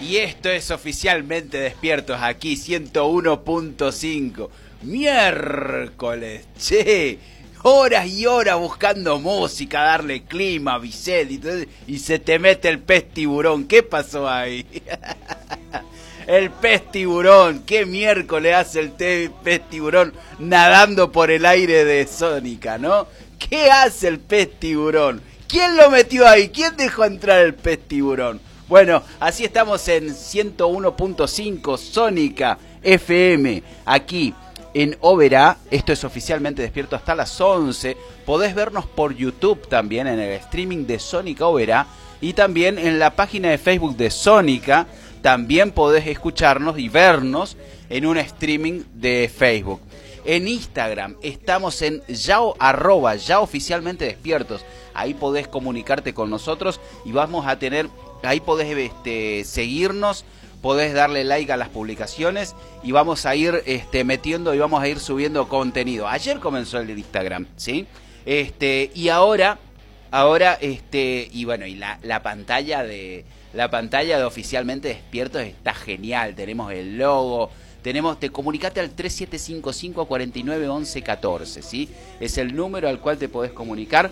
Y esto es Oficialmente Despiertos, aquí 101.5. Miércoles, che. Horas y horas buscando música, darle clima, Vicente, y se te mete el pez tiburón. ¿Qué pasó ahí? El pez tiburón. ¿Qué miércoles hace el pez tiburón nadando por el aire de Sónica, no? ¿Qué hace el pez tiburón? ¿Quién lo metió ahí? ¿Quién dejó entrar el pez tiburón? Bueno, así estamos en 101.5 Sónica FM, aquí en Oberá. Esto es Oficialmente Despierto hasta las 11. Podés vernos por YouTube también en el streaming de Sónica Oberá y también en la página de Facebook de Sónica. También podés escucharnos y vernos en un streaming de Facebook. En Instagram estamos en ya oficialmente despiertos. Ahí podés comunicarte con nosotros y vamos a tener, ahí podés seguirnos, podés darle like a las publicaciones y vamos a ir metiendo y vamos a ir subiendo contenido. Ayer comenzó el Instagram, ¿sí? Y ahora y bueno, y la pantalla de Oficialmente Despiertos está genial. Tenemos el logo, te comunicate al 3755-491114, ¿sí? Es el número al cual te podés comunicar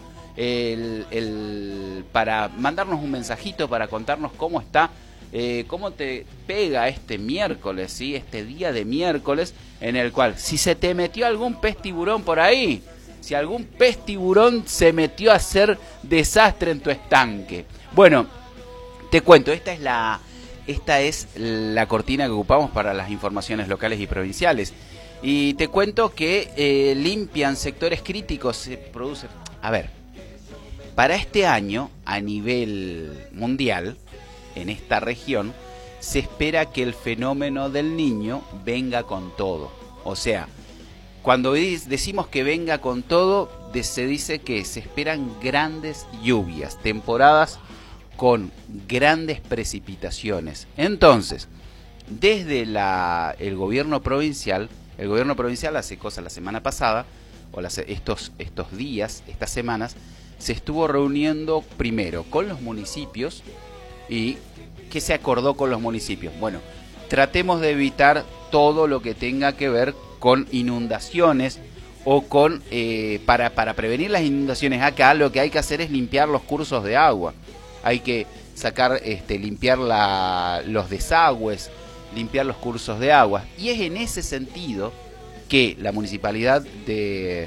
para mandarnos un mensajito, para contarnos cómo está, cómo te pega este miércoles, ¿sí? Este día de miércoles en el cual, si se te metió algún pez tiburón por ahí, si algún pez tiburón se metió a hacer desastre en tu estanque. Bueno, te cuento, esta es la cortina que ocupamos para las informaciones locales y provinciales. Y te cuento que limpian sectores críticos, se produce... A ver, para este año, a nivel mundial, en esta región, se espera que el fenómeno del Niño venga con todo. O sea, cuando decimos que venga con todo, se dice que se esperan grandes lluvias, temporadas con grandes precipitaciones. Entonces, desde el gobierno provincial hace cosas la semana pasada, o estos días, estas semanas, se estuvo reuniendo primero con los municipios. ¿Y qué se acordó con los municipios? Bueno, tratemos de evitar todo lo que tenga que ver con inundaciones o con para prevenir las inundaciones. Acá lo que hay que hacer es limpiar los cursos de agua. Hay que limpiar los desagües, limpiar los cursos de agua. Y es en ese sentido que la municipalidad de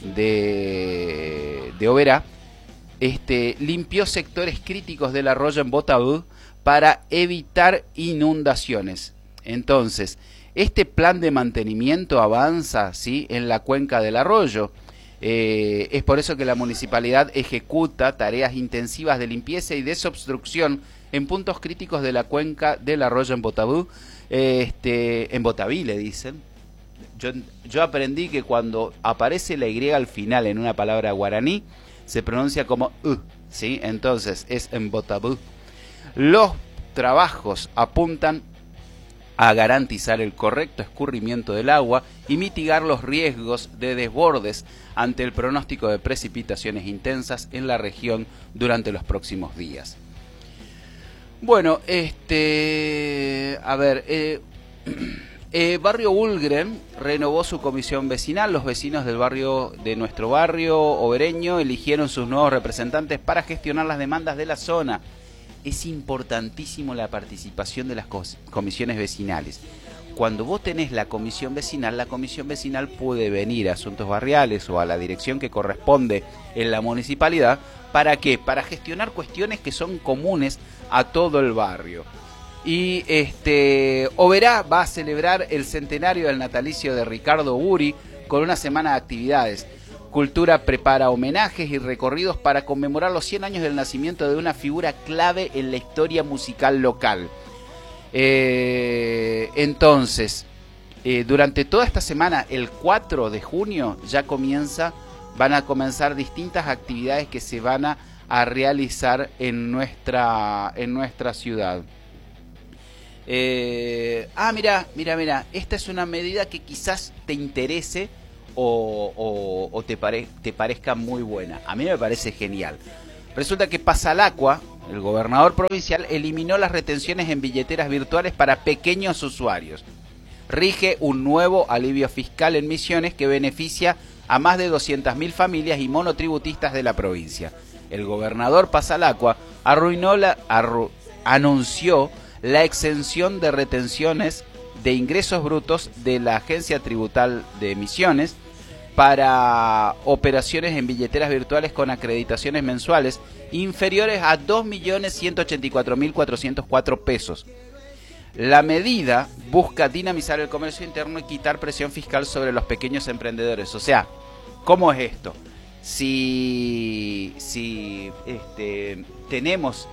Oberá limpió sectores críticos del arroyo en Botabú para evitar inundaciones. Entonces, este plan de mantenimiento avanza, ¿sí?, en la cuenca del arroyo. Es por eso que la municipalidad ejecuta tareas intensivas de limpieza y desobstrucción en puntos críticos de la cuenca del arroyo en Botabú, en Botaví le dicen. Yo aprendí que cuando aparece la Y al final en una palabra guaraní se pronuncia como ¿sí? Entonces es en Botabú. Los trabajos apuntan a garantizar el correcto escurrimiento del agua y mitigar los riesgos de desbordes ante el pronóstico de precipitaciones intensas en la región durante los próximos días. Bueno, Barrio Ulgren renovó su comisión vecinal. Los vecinos del barrio, de nuestro barrio obereño, eligieron sus nuevos representantes para gestionar las demandas de la zona. Es importantísimo la participación de las comisiones vecinales. Cuando vos tenés la comisión vecinal puede venir a asuntos barriales o a la dirección que corresponde en la municipalidad. ¿Para qué? Para gestionar cuestiones que son comunes a todo el barrio. Y Oberá va a celebrar el centenario del natalicio de Ricardo Uri con una semana de actividades. Cultura prepara homenajes y recorridos para conmemorar los 100 años del nacimiento de una figura clave en la historia musical local. Entonces, durante toda esta semana, el 4 de junio, van a comenzar distintas actividades que se van a realizar en nuestra ciudad. Mira, esta es una medida que quizás te interese o te parezca muy buena. A mí me parece genial. Resulta que Pasalacqua, el gobernador provincial eliminó las retenciones en billeteras virtuales para pequeños usuarios. Rige un nuevo alivio fiscal en Misiones que beneficia a más de 200.000 familias y monotributistas de la provincia. El gobernador Pasalacqua anunció la exención de retenciones de ingresos brutos de la Agencia Tributal de Misiones para operaciones en billeteras virtuales con acreditaciones mensuales inferiores a 2.184.404 pesos. La medida busca dinamizar el comercio interno y quitar presión fiscal sobre los pequeños emprendedores. O sea, ¿cómo es esto? Si tenemos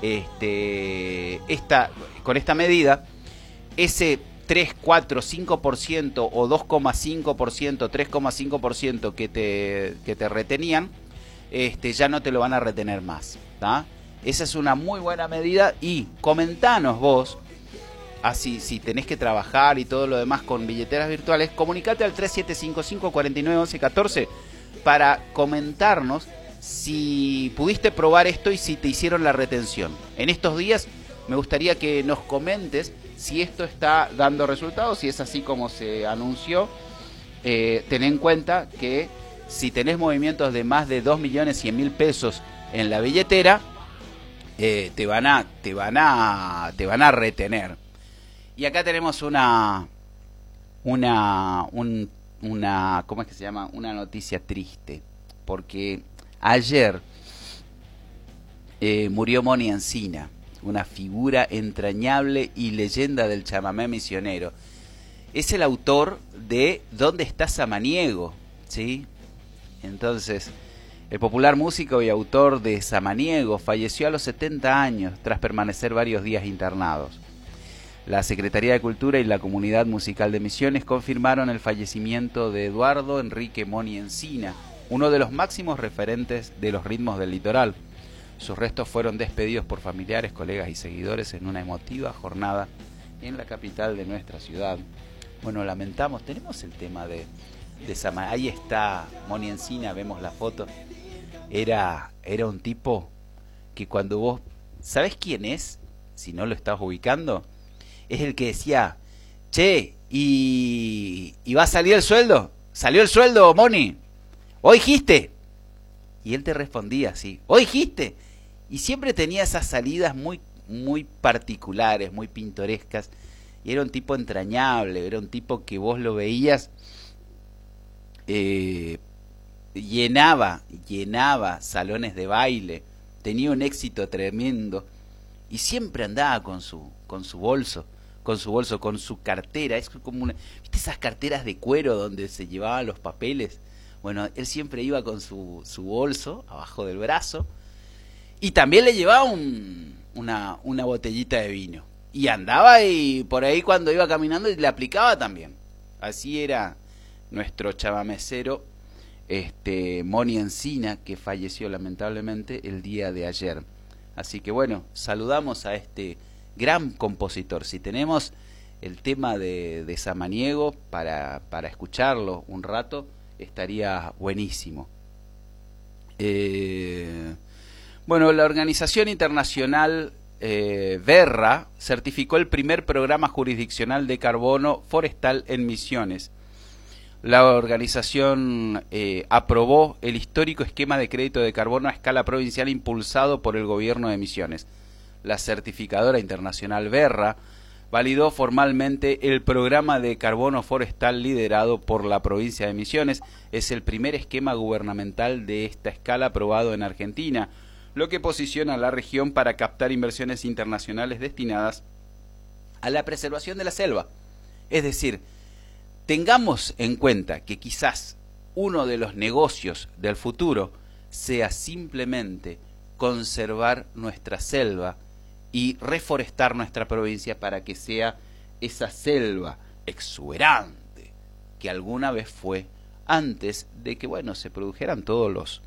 con esta medida, ese 3, 4, 5% o 2,5%, 3,5% que te retenían, ya no te lo van a retener más, ¿tá? Esa es una muy buena medida y comentanos vos, así si tenés que trabajar y todo lo demás con billeteras virtuales, comunicate al 3755-491114 para comentarnos si pudiste probar esto y si te hicieron la retención. En estos días me gustaría que nos comentes si esto está dando resultados, si es así como se anunció. Ten en cuenta que si tenés movimientos de más de 2.100.000 pesos en la billetera, te van a retener. Y acá tenemos una ¿cómo es que se llama? Una noticia triste, porque ayer murió Moni Encina, una figura entrañable y leyenda del chamamé misionero. Es el autor de ¿Dónde está Samaniego? ¿Sí? Entonces, el popular músico y autor de Samaniego falleció a los 70 años tras permanecer varios días internados. La Secretaría de Cultura y la Comunidad Musical de Misiones confirmaron el fallecimiento de Eduardo Enrique Moni Encina, uno de los máximos referentes de los ritmos del litoral. Sus restos fueron despedidos por familiares, colegas y seguidores en una emotiva jornada en la capital de nuestra ciudad. Bueno, lamentamos, tenemos el tema de Samaniego. Ahí está Moni Encina, vemos la foto. Era un tipo que cuando vos... ¿Sabés quién es? Si no lo estás ubicando, es el que decía, che, ¿y va a salir el sueldo? ¿Salió el sueldo, Moni? ¿O dijiste? Y él te respondía así, ¿o dijiste? Y siempre tenía esas salidas muy, muy particulares, muy pintorescas. Y era un tipo entrañable, era un tipo que vos lo veías, llenaba salones de baile, tenía un éxito tremendo. Y siempre andaba con su bolso, con su cartera. Es como una, ¿viste esas carteras de cuero donde se llevaban los papeles? Bueno, él siempre iba con su bolso abajo del brazo y también le llevaba una botellita de vino. Y andaba y por ahí cuando iba caminando le aplicaba también. Así era nuestro chamamecero, Moni Encina, que falleció lamentablemente el día de ayer. Así que bueno, saludamos a este gran compositor. Si tenemos el tema de Samaniego para escucharlo un rato, estaría buenísimo. Bueno, la organización internacional Verra certificó el primer programa jurisdiccional de carbono forestal en Misiones. La organización aprobó el histórico esquema de crédito de carbono a escala provincial impulsado por el gobierno de Misiones. La certificadora internacional Verra validó formalmente el programa de carbono forestal liderado por la provincia de Misiones. Es el primer esquema gubernamental de esta escala aprobado en Argentina, lo que posiciona a la región para captar inversiones internacionales destinadas a la preservación de la selva. Es decir, tengamos en cuenta que quizás uno de los negocios del futuro sea simplemente conservar nuestra selva y reforestar nuestra provincia para que sea esa selva exuberante que alguna vez fue, antes de que se produjeran todos los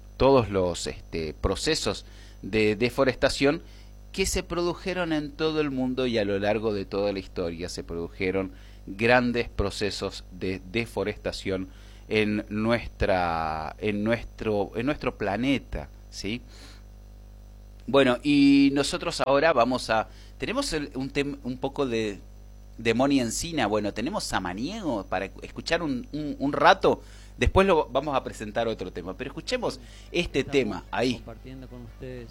procesos de deforestación que se produjeron en todo el mundo y a lo largo de toda la historia. Se produjeron grandes procesos de deforestación en nuestro planeta, ¿sí? Bueno, y nosotros ahora vamos a... Tenemos un poco de Moni Encina. Bueno, tenemos Samaniego para escuchar un rato. Después lo vamos a presentar otro tema. Pero escuchemos este Estamos tema ahí. compartiendo con ustedes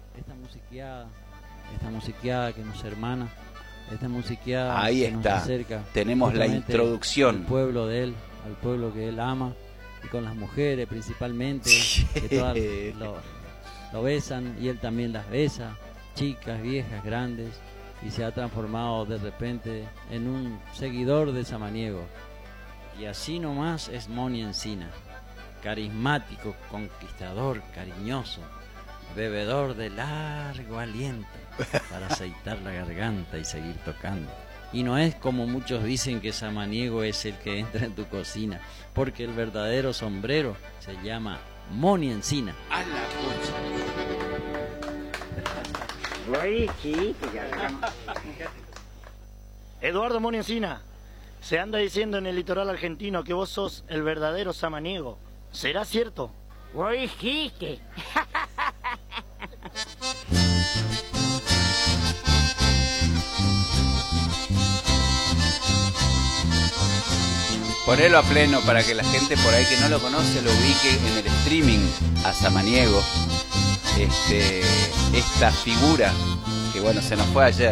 esta musiqueada que nos hermana, esta musiqueada Ahí que nos está. acerca Tenemos la justamente introducción. al pueblo de él, al pueblo que él ama, y con las mujeres principalmente, que todas lo besan y él también las besa, chicas, viejas, grandes, y se ha transformado de repente en un seguidor de Samaniego. Y así nomás es Moni Encina, carismático, conquistador, cariñoso, bebedor de largo aliento para aceitar la garganta y seguir tocando. Y no es como muchos dicen que Samaniego es el que entra en tu cocina, porque el verdadero sombrero se llama Moni Encina. A la pucha. Eduardo Moni Encina, se anda diciendo en el litoral argentino que vos sos el verdadero Samaniego. ¿Será cierto? Lo dijiste. Ponelo a pleno para que la gente por ahí que no lo conoce lo ubique en el streaming a Samaniego. Esta figura que bueno, se nos fue ayer.